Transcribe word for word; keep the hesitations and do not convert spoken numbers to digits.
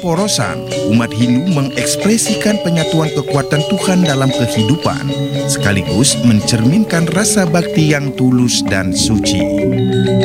keporosan, umat Hindu mengekspresikan penyatuan kekuatan Tuhan dalam kehidupan, sekaligus mencerminkan rasa bakti yang tulus dan suci.